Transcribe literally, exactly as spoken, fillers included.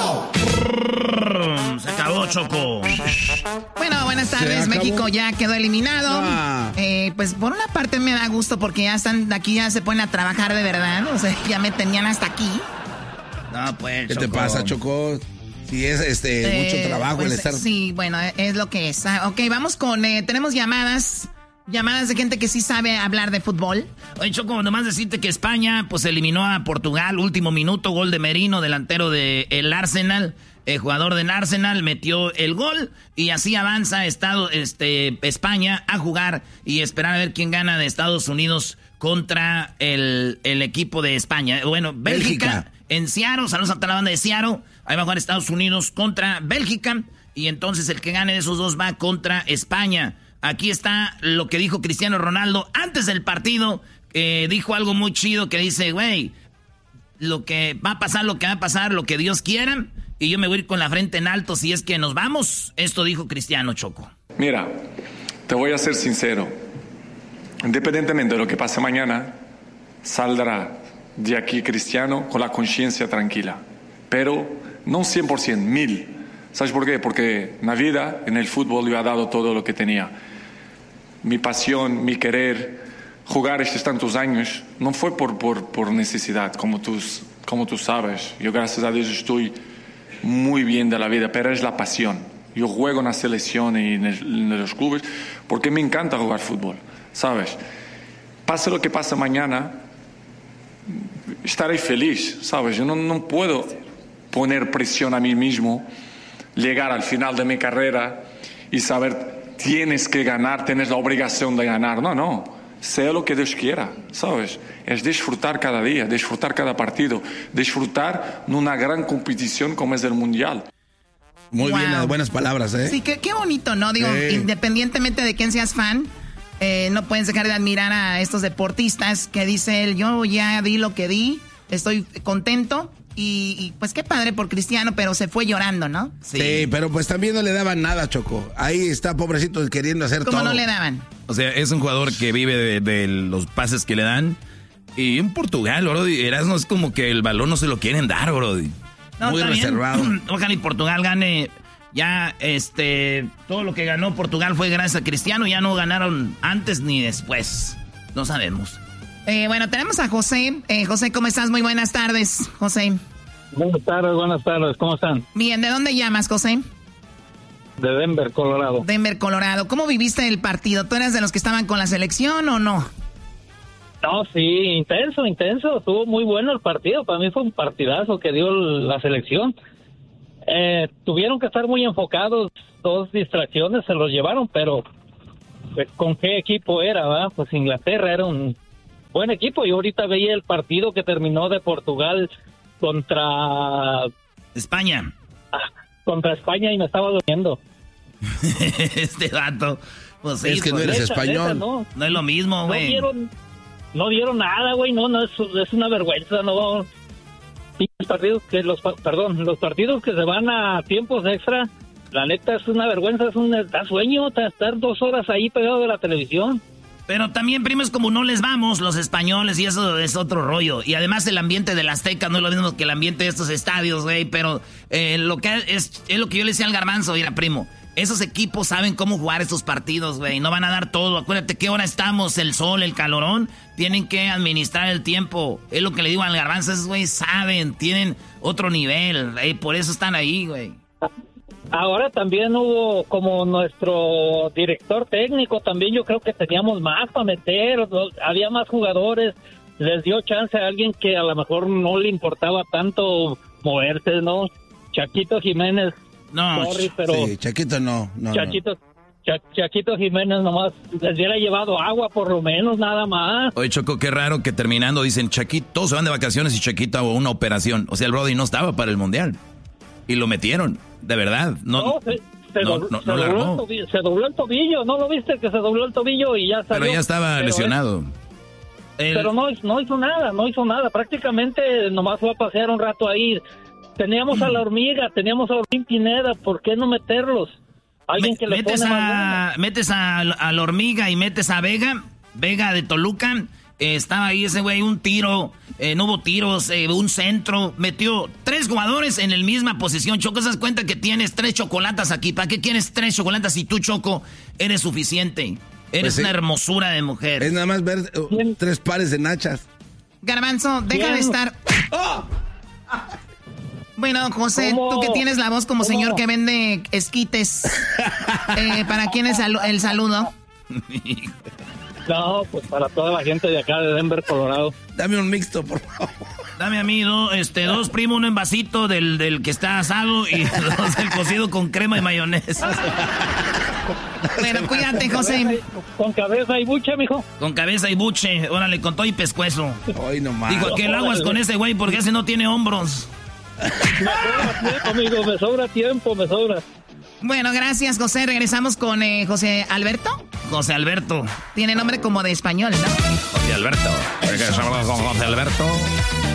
Se acabó, Choco. Bueno, buenas tardes. México ya quedó eliminado. Ah. Eh, pues por una parte me da gusto porque ya están aquí, ya se ponen a trabajar de verdad. O sea, ya me tenían hasta aquí. No, pues, ¿Qué Choco. te pasa, Choco? Si es este eh, mucho trabajo pues, el estar... Sí, bueno, es lo que es. Ah, ok, vamos con... Eh, tenemos llamadas... Llamadas de gente que sí sabe hablar de fútbol. Oye, Choco, nomás decirte que España pues eliminó a Portugal, último minuto, gol de Merino, delantero del Arsenal, el jugador del Arsenal metió el gol y así avanza Estado, este, España a jugar y esperar a ver quién gana de Estados Unidos contra el, el equipo de España. Bueno, Bélgica, Bélgica. En Seattle, saludos a toda la banda de Seattle, ahí va a jugar Estados Unidos contra Bélgica y entonces el que gane de esos dos va contra España. Aquí está lo que dijo Cristiano Ronaldo antes del partido. Eh, dijo algo muy chido que dice, güey, lo que va a pasar, lo que va a pasar, lo que Dios quiera. Y yo me voy a ir con la frente en alto si es que nos vamos. Esto dijo Cristiano, Choco. Mira, te voy a ser sincero. Independientemente de lo que pase mañana, saldrá de aquí Cristiano con la conciencia tranquila. Pero no cien por ciento, mil. ¿Sabes por qué? Porque en la vida, en el fútbol, yo he dado todo lo que tenía. Mi pasión, mi querer, jugar estos tantos años, no fue por, por, por necesidad, como tú, como tú sabes. Yo, gracias a Dios, estoy muy bien de la vida, pero es la pasión. Yo juego en la selección y en, el, en los clubes porque me encanta jugar fútbol, ¿sabes? Pase lo que pase mañana, estaré feliz, ¿sabes? Yo no, no puedo poner presión a mí mismo, llegar al final de mi carrera y saber tienes que ganar, tienes la obligación de ganar. No, no, sea lo que Dios quiera, ¿sabes? Es disfrutar cada día, disfrutar cada partido, disfrutar de una gran competición como es el Mundial. Muy wow. bien, buenas palabras, ¿eh? Sí, qué, qué bonito, ¿no? Digo, sí. Independientemente de quién seas fan, eh, no puedes dejar de admirar a estos deportistas que dice él, yo ya di lo que di, estoy contento. Y, y pues qué padre por Cristiano, pero se fue llorando, ¿no? Sí. sí, pero pues también no le daban nada, Choco. Ahí está, pobrecito, queriendo hacer ¿Cómo todo. ¿Cómo no le daban? O sea, es un jugador que vive de, de los pases que le dan. Y en Portugal, Brody, Erasmo, es como que el balón no se lo quieren dar, Brody. No, muy reservado. Ojalá y Portugal gane. Ya, este, todo lo que ganó Portugal fue gracias a Cristiano. Ya no ganaron antes ni después. No sabemos. Eh, bueno, tenemos a José. Eh, José, ¿cómo estás? Muy buenas tardes, José. Buenas tardes, buenas tardes. ¿Cómo están? Bien, ¿de dónde llamas, José? De Denver, Colorado. Denver, Colorado. ¿Cómo viviste el partido? ¿Tú eras de los que estaban con la selección o no? No, sí, intenso, intenso. Estuvo muy bueno el partido. Para mí fue un partidazo que dio la selección. Eh, tuvieron que estar muy enfocados. Dos distracciones se los llevaron, pero pues, ¿con qué equipo era? ¿verdad? Pues Inglaterra era un buen equipo. Y ahorita veía el partido que terminó de Portugal contra España. Ah, contra España y me estaba doliendo. Este vato. Pues sí, es que pues, no eres neta, español. neta, no. No es lo mismo, güey. No dieron, no dieron nada, güey. No, no, es, es una vergüenza, no. Los partidos que los, perdón, los partidos que se van a tiempos extra, la neta es una vergüenza, es un da sueño estar dos horas ahí pegado de la televisión. Pero también, primo, es como no les vamos los españoles y eso es otro rollo. Y además el ambiente del Azteca no es lo mismo que el ambiente de estos estadios, güey. Pero eh, lo que es, es lo que yo le decía al Garbanzo, mira, primo. Esos equipos saben cómo jugar estos partidos, güey. No van a dar todo. Acuérdate qué hora estamos, el sol, el calorón. Tienen que administrar el tiempo. Es lo que le digo al Garbanzo. Esos güey saben, tienen otro nivel. Eh, por eso están ahí, güey. Ahora también hubo como nuestro director técnico, también yo creo que teníamos más para meter, había más jugadores, les dio chance a alguien que a lo mejor no le importaba tanto moverse, ¿no? Chaquito Jiménez, no, sorry, pero... Sí, Chaquito no, no, Chaquito, no. Cha, Chaquito Jiménez nomás les hubiera llevado agua por lo menos, nada más. Oye, Choco, qué raro que terminando dicen Chaquito, todos se van de vacaciones y Chaquito o una operación, o sea, el Brody no estaba para el Mundial. Y lo metieron, de verdad. No, no, se, se, no, dobló, no, se, no dobló largó. el tobillo, se dobló el tobillo, ¿no lo viste que se dobló el tobillo y ya salió? Pero ya estaba pero lesionado. Es, pero no, no hizo nada, no hizo nada. Prácticamente nomás fue a pasear un rato ahí. Teníamos mm. a la hormiga, teníamos a Orbín Pineda, ¿por qué no meterlos? Alguien Me, que le metes pone a, metes a, a la hormiga y metes a Vega, Vega de Toluca, Eh, estaba ahí ese güey, un tiro, eh, no hubo tiros, eh, un centro. Metió tres jugadores en la misma posición. Choco, ¿se das cuenta que tienes tres chocolatas aquí? ¿Para qué quieres tres chocolatas si tú, Choco, eres suficiente? Eres pues sí. una hermosura de mujer. Es nada más ver uh, tres pares de nachas. Garbanzo, deja Bien. de estar... ¡Oh! Bueno, José, ¿Cómo? tú que tienes la voz como ¿Cómo? señor que vende esquites, eh, ¿para quién es el saludo? No, pues para toda la gente de acá de Denver, Colorado. Dame un mixto, por favor. Dame a mí do, este, dos primos, un envasito del, del que está asado y dos del cocido con crema y mayonesa. Bueno, cuídate, José. Con cabeza y buche, mijo. Con cabeza y buche, órale, con todo y pescuezo. Ay, no más. Digo, que el aguas con ese güey porque ese no tiene hombros. Me sobra tiempo, amigo, me sobra tiempo, me sobra. Bueno, gracias, José. Regresamos con eh, José Alberto. José Alberto. Tiene nombre como de español, ¿no? José Alberto. Regresamos con José Alberto.